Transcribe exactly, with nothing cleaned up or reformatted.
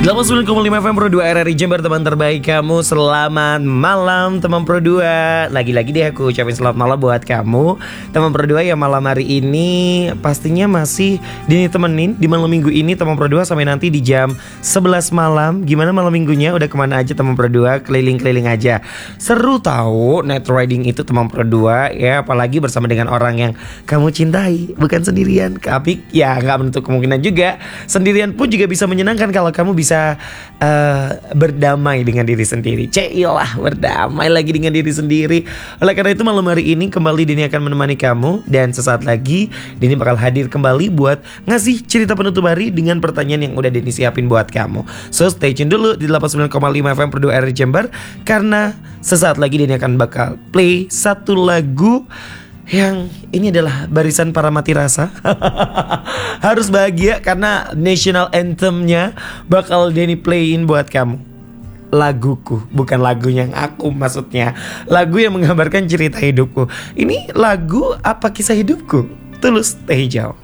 delapan puluh sembilan koma lima F M Pro dua R R I Jember, teman terbaik kamu. Selamat malam teman Pro dua. Lagi-lagi deh aku ucapin selamat malam buat kamu teman Pro dua yang malam hari ini pastinya masih dini temenin di malam minggu ini teman Pro dua sampai nanti di jam sebelas malam. Gimana malam minggunya? Udah kemana aja teman Pro dua? Keliling-keliling aja. Seru tahu night riding itu teman Pro dua ya, apalagi bersama dengan orang yang kamu cintai, bukan sendirian. Tapi ya nggak menutup kemungkinan juga sendirian pun juga bisa menyenangkan kalau kamu bisa Bisa uh, berdamai dengan diri sendiri. Ceilah, berdamai lagi dengan diri sendiri. Oleh karena itu malam hari ini kembali Dini akan menemani kamu. Dan sesaat lagi Dini bakal hadir kembali buat ngasih cerita penutup hari dengan pertanyaan yang udah Dini siapin buat kamu. So stay tune dulu di delapan puluh sembilan koma lima F M Pro dua R R I Jember, karena sesaat lagi Dini akan bakal play satu lagu yang ini adalah barisan para mati rasa. Harus bahagia karena national anthemnya bakal Denny playin buat kamu. Laguku, bukan lagunya yang aku maksudnya. Lagu yang menggambarkan cerita hidupku. Ini lagu apa kisah hidupku? Tulus Teh Hijau.